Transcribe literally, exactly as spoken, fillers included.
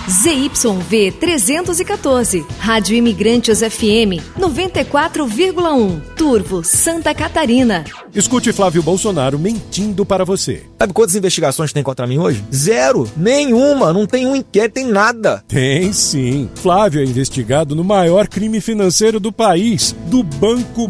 Z Y V trezentos e quatorze, Rádio Imigrantes F M noventa e quatro vírgula um, Turvo, Santa Catarina. Escute Flávio Bolsonaro mentindo para você. Sabe quantas investigações tem contra mim hoje? Zero, nenhuma, não tem um inquérito, tem nada. Tem sim. Flávio é investigado no maior crime financeiro do país, do Banco